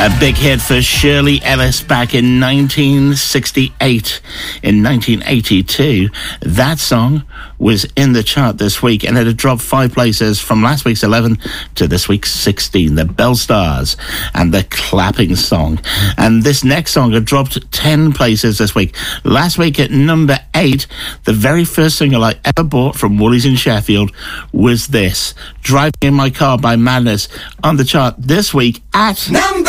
A big hit for Shirley Ellis back in 1968. In 1982, that song was in the chart this week, and it had dropped 5 places from last week's 11 to this week's 16. The Bell Stars and the Clapping Song. And this next song had dropped 10 places this week. Last week at number 8, the very first single I ever bought from Woolies in Sheffield was this, Driving in My Car by Madness, on the chart this week at number